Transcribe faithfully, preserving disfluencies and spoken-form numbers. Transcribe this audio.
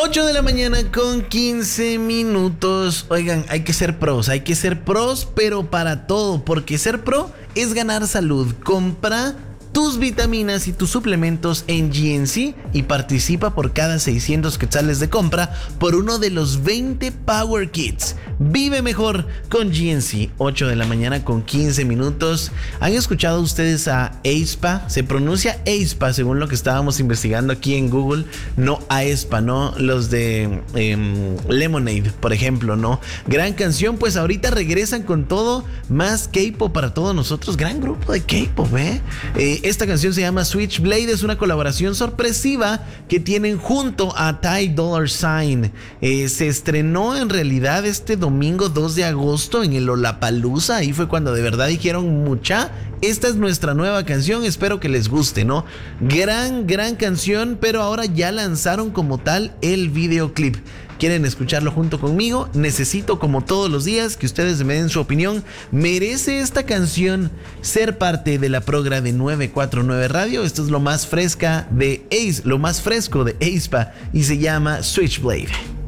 ocho de la mañana con quince minutos. Oigan, hay que ser pros, hay que ser pros, pero para todo, porque ser pro es ganar salud. Compra tus vitaminas y tus suplementos en G N C y participa por cada seiscientos quetzales de compra por uno de los veinte Power Kits. Vive mejor con G N C. Ocho de la mañana con quince minutos. ¿Han escuchado ustedes a aespa? Se pronuncia aespa según lo que estábamos investigando aquí en Google, no aespa, ¿no? Los de eh, Lemonade, por ejemplo, ¿no? Gran canción, pues ahorita regresan con todo, más K-pop para todos nosotros. Gran grupo de K-pop, ¿eh? eh Esta canción se llama Switchblade, es una colaboración sorpresiva que tienen junto a Ty Dolla Sign. Eh, se estrenó en realidad este domingo dos de agosto en el Lollapalooza. Ahí fue cuando de verdad dijeron: mucha, esta es nuestra nueva canción, espero que les guste, ¿no? Gran, gran canción, pero ahora ya lanzaron como tal el videoclip. ¿Quieren escucharlo junto conmigo? Necesito, como todos los días, que ustedes me den su opinión. ¿Merece esta canción ser parte de la progra de nueve cuatro nueve Radio? Esto es lo más fresca de Ace, lo más fresco de aespa, y se llama Switchblade.